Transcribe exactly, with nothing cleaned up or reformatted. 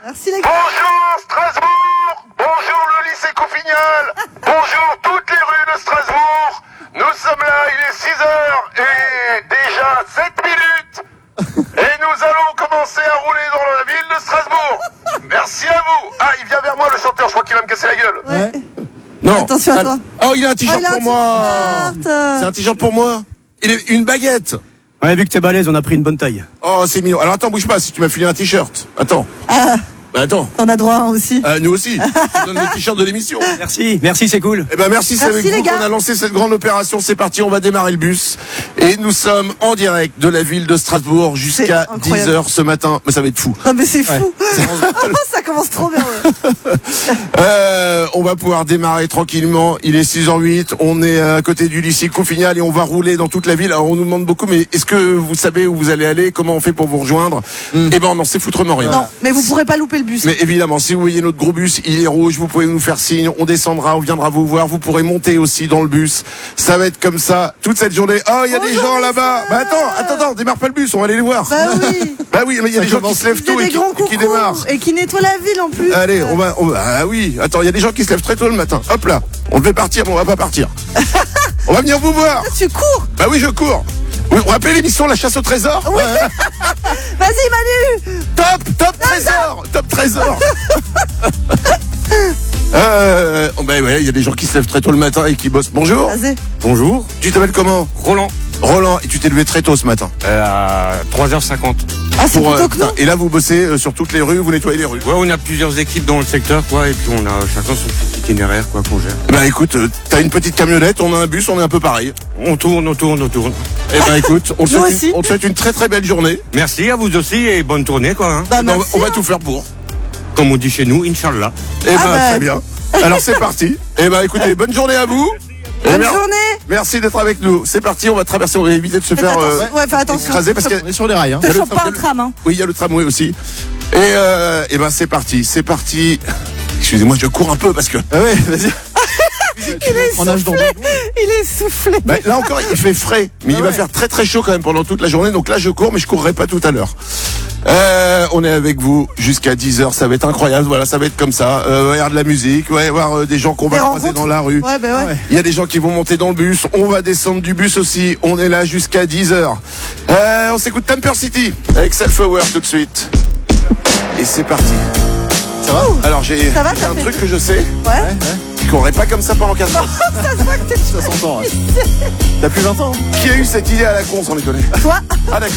Merci les gars. Bonjour Strasbourg, bonjour le lycée Couffignal, bonjour toutes les rues de Strasbourg. Nous sommes là, il est six heures et déjà sept minutes. Et nous allons commencer à rouler dans la ville de Strasbourg. Merci à vous. Ah, il vient vers moi le chanteur, je crois qu'il va me casser la gueule. Ouais. Non. Attention à toi. Oh, il a un t-shirt Oh, il a un pour moi. t-shirt. C'est un t-shirt pour moi. Il est une baguette. Ouais, vu que t'es balèze, on a pris une bonne taille. Oh, c'est mignon. Alors attends, bouge pas, si tu m'as filé un t-shirt. Attends. Ah, Bah attends. t'en as droit hein, aussi. Euh, nous aussi. Je te donne le t-shirt de l'émission. Merci, merci, c'est cool. Eh ben merci, c'est Merci, avec les vous gars. qu'on a lancé cette grande opération. C'est parti, on va démarrer le bus. Et nous sommes en direct de la ville de Strasbourg jusqu'à C'est incroyable. dix heures ce matin. Mais ça va être fou. Non mais c'est fou. Ça commence trop bien. Ouais. Euh, on va pouvoir démarrer tranquillement. Il est six heures huit. On est à côté du lycée Couffignal et on va rouler dans toute la ville. Alors on nous demande beaucoup, mais est-ce que vous savez où vous allez aller? Comment on fait pour vous rejoindre? Eh ben on n'en sait foutrement rien. Non, mais vous pourrez pas louper le bus. Mais évidemment, si vous voyez notre gros bus, il est rouge, vous pouvez nous faire signe, on descendra, on viendra vous voir, vous pourrez monter aussi dans le bus. Ça va être comme ça toute cette journée. Oh, il y a des Bonjour, gens les là-bas. frères. Bah attends, attends, attends, démarre pas le bus, on va aller les voir. Bah oui. Bah oui, mais il y a des gens qui se lèvent Il y a tôt et des qui, grands et qui concours démarrent. et qui nettoient la ville en plus. Allez, on va, on va, ah oui, attends, il y a des gens qui se lèvent très tôt le matin. Hop là, on devait partir, mais on va pas partir. On va venir vous voir. Tu cours. Bah oui, je cours. Oui, on va appeler l'émission La Chasse au Trésor. Oui. Vas-y Manu. Top, top trésor, top trésor. Euh, oh, ben ouais, il y a des gens qui se lèvent très tôt le matin et qui bossent. Bonjour. Vas-y. Bonjour. Tu t'appelles comment? Roland, Roland. Et tu t'es levé très tôt ce matin. euh, à trois heures cinquante. Ah c'est Pour, euh, plutôt que nous. putain, et là, vous bossez euh, sur toutes les rues, vous nettoyez les rues. Ouais, on a plusieurs équipes dans le secteur, quoi, et puis on a chacun son petit itinéraire, quoi, qu'on gère. Bah écoute, euh, t'as une petite camionnette, on a un bus, on est un peu pareil. On tourne, on tourne, on tourne. Eh ben écoute, on te Nous souhaite aussi. une, on te souhaite une très très belle journée. Merci à vous aussi et bonne tournée, quoi. Hein. Bah on, va- merci. on va hein. tout faire pour. Comme on dit chez nous, Inch'Allah. Eh ben Ah bah. très bien. Alors c'est parti. Eh ben écoutez, bonne journée à vous. Et Bonne mer- journée. Merci d'être avec nous. C'est parti, on va traverser, on va éviter de se Faites faire euh, attention. Ouais, fais attention. écraser parce qu'il y a- On est sur les rails, hein. il y a le Faut pas tram- un tram hein. Oui, il y a le tramway aussi. Et euh, eh ben c'est parti, c'est parti. Excusez-moi, je cours un peu parce que. Ah ouais, vas-y. Il est On nage dans soufflé. Il est soufflé. Bah, là encore, il fait frais, mais il va faire très très chaud quand même pendant toute la journée. Donc là, je cours, mais je courrai pas tout à l'heure. Euh, on est avec vous jusqu'à dix heures. Ça va être incroyable. Voilà, ça va être comme ça. Euh, il y avoir de la musique, ouais, voir euh, des gens qu'on va Des croiser rencontres. dans la rue. Ouais bah ouais. Il y a des gens qui vont monter dans le bus. On va descendre du bus aussi. On est là jusqu'à dix heures. Euh, on s'écoute Temper City avec Self-Aware tout de suite. Et c'est parti. Ça va? Alors j'ai Ça va, j'ai ça un fait- truc que je sais. Ouais. Je courrai pas comme ça pendant quatre ans. Ça se voit que t'es Ça s'entend. Ouais. T'as plus vingt ans? Qui a eu cette idée à la con sans déconner? toi. Ah d'accord.